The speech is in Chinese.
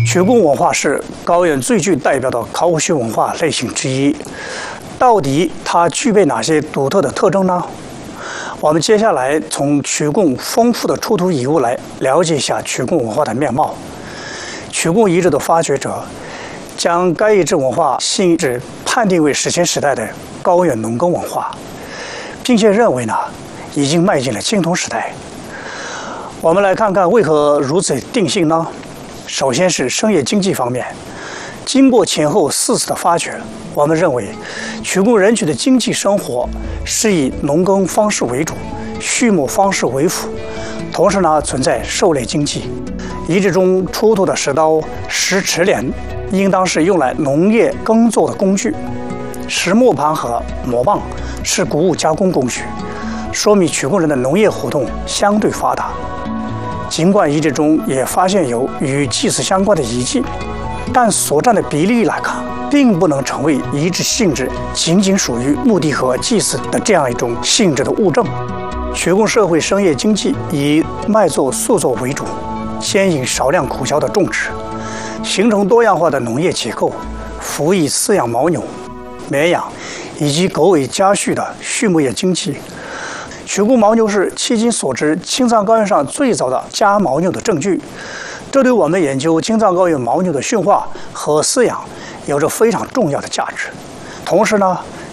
曲贡文化是高原最具代表的考古学文化类型之一。到底它具备哪些独特的特征呢？我们接下来从曲贡丰富的出土遗物来了解一下曲贡文化的面貌。曲贡遗址的发掘者将该遗址文化性质判定为史前时代的高原农耕文化，并且认为呢，已经迈进了青铜时代。我们来看看为何如此定性呢？首先是商业经济方面，经过前后4次的发掘，我们认为曲贡人群的经济生活是以农耕方式为主，畜牧方式为辅，同时呢存在狩猎经济。遗址中出土的石刀、石齿镰应当是用来农业耕作的工具，石磨盘和磨棒是谷物加工工具，说明曲贡人的农业活动相对发达。尽管遗址中也发现有与祭祀相关的遗迹，但所占的比例来看，并不能成为遗址性质仅仅属于墓地和祭祀的这样一种性质的物证。曲贡社会商业经济以麦作、粟作为主，兼营少量苦荞的种植，形成多样化的农业结构，辅以饲养牦牛、绵羊以及狗尾家畜的畜牧业经济。曲贡牦牛是迄今所知青藏高原上最早的家牦牛的证据，这对我们研究青藏高原牦牛的驯化和饲养有着非常重要的价值。同时呢，